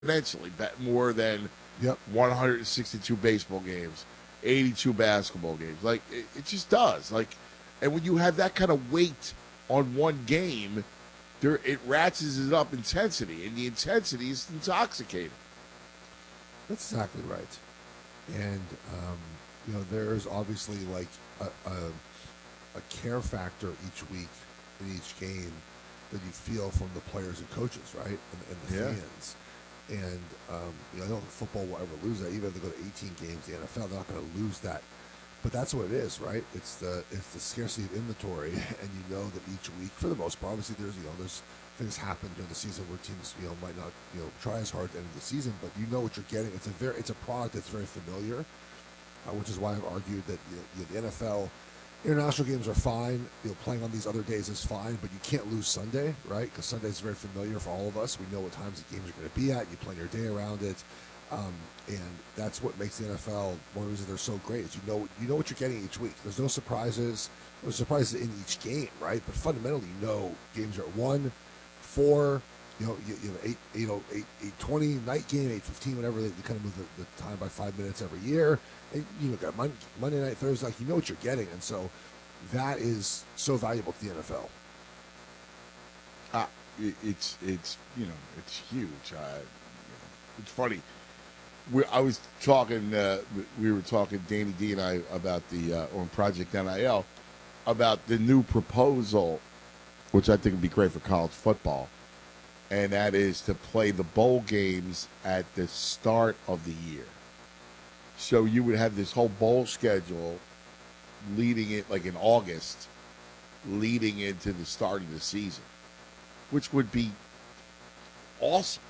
exponentially more than 162 baseball games, 82 basketball games. Like, it just does. Like, and when you have that kind of weight on one game, it ratchets it up intensity, and the intensity is intoxicating. That's exactly right. And, there's obviously like a care factor each week in each game that you feel from the players and coaches, right? And the fans. And, I don't think football will ever lose that. Even if they go to 18 games, the NFL, they're not going to lose that. But that's what it is, right? It's the scarcity of inventory, and you know that each week, for the most part, obviously there's things happen during the season where teams might not try as hard at the end of the season, but you know what you're getting. It's a product that's very familiar, which is why I've argued that the NFL international games are fine. Playing on these other days is fine, but you can't lose Sunday, right? Because Sunday is very familiar for all of us. We know what times the games are going to be at. You plan your day around it. And that's what makes the NFL one of the reasons they're so great is you know what you're getting each week. There's no surprises. There's surprises in each game, right? But fundamentally, games are at 1, 4. You have 8:20 night game, 8:15, whatever. They kind of move the time by 5 minutes every year. And got Monday night, Thursday. Like, you know what you're getting, and so that is so valuable to the NFL. It's huge. It's funny. I was talking. We were talking, Danny D and I, about on Project NIL, about the new proposal, which I think would be great for college football, and that is to play the bowl games at the start of the year. So you would have this whole bowl schedule leading it, like in August, leading into the start of the season, which would be awesome.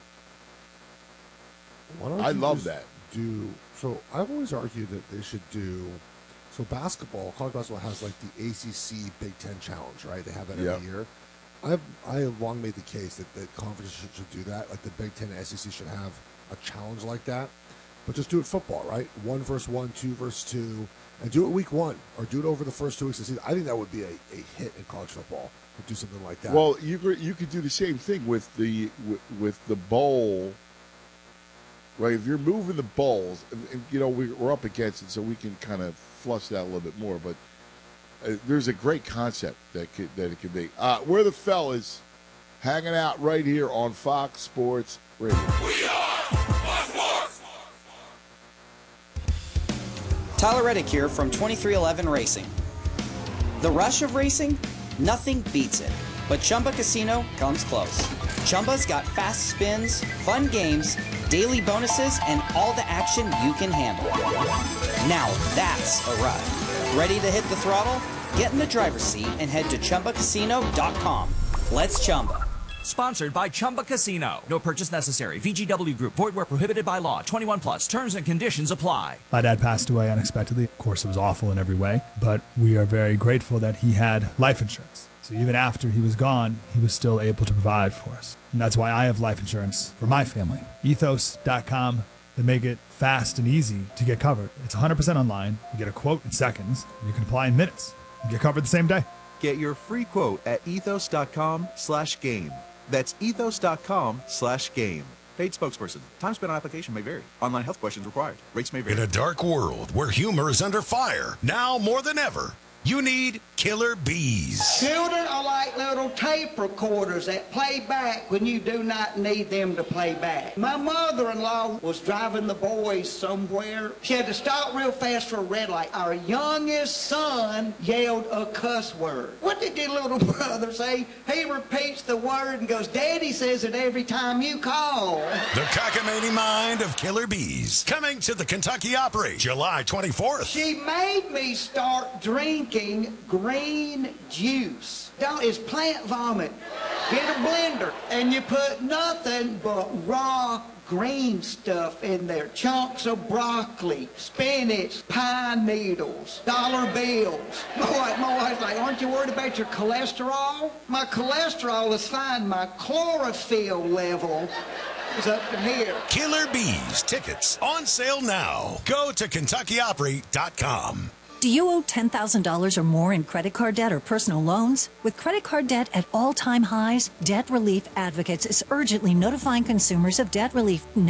I love that. So I've always argued that they should do. So basketball, college basketball has like the ACC Big Ten Challenge, right? They have that every year. I have long made the case that conferences should do that. Like the Big Ten and SEC should have a challenge like that. But just do it football, right? 1 versus 1, 2 versus 2, and do it week 1 or do it over the first 2 weeks of the season. I think that would be a hit in college football to do something like that. Well, you could do the same thing with the bowl. Right, if you're moving the bowls, we're up against it, so we can kind of flush that a little bit more. But there's a great concept that it could be. We're the fellas hanging out right here on Fox Sports Radio. We are Fox Sports. Tyler Reddick here from 2311 Racing. The rush of racing, nothing beats it. But Chumba Casino comes close. Chumba's got fast spins, fun games, daily bonuses, and all the action you can handle. Now that's a ride. Ready to hit the throttle? Get in the driver's seat and head to ChumbaCasino.com. Let's Chumba. Sponsored by Chumba Casino. No purchase necessary. VGW Group. Void where prohibited by law. 21 plus. Terms and conditions apply. My dad passed away unexpectedly. Of course, it was awful in every way, but we are very grateful that he had life insurance. So even after he was gone, he was still able to provide for us. And that's why I have life insurance for my family. Ethos.com. They make it fast and easy to get covered. It's 100% online. You get a quote in seconds. You can apply in minutes. You get covered the same day. Get your free quote at ethos.com/game. That's ethos.com/game. Paid spokesperson. Time spent on application may vary. Online health questions required. Rates may vary. In a dark world where humor is under fire, now more than ever, you need Killer Bees. Children are like little tape recorders that play back when you do not need them to play back. My mother-in-law was driving the boys somewhere. She had to stop real fast for a red light. Our youngest son yelled a cuss word. What did your little brother say? He repeats the word and goes, Daddy says it every time you call. The cockamamie mind of Killer Bees. Coming to the Kentucky Opry, July 24th. She made me start drinking green juice. It's plant vomit. Get a blender and you put nothing but raw green stuff in there. Chunks of broccoli, spinach, pine needles, dollar bills. My wife's like, aren't you worried about your cholesterol? My cholesterol is fine. My chlorophyll level is up to here. Killer Bees tickets on sale now. Go to KentuckyOpry.com. Do you owe $10,000 or more in credit card debt or personal loans? With credit card debt at all-time highs, Debt Relief Advocates is urgently notifying consumers of debt relief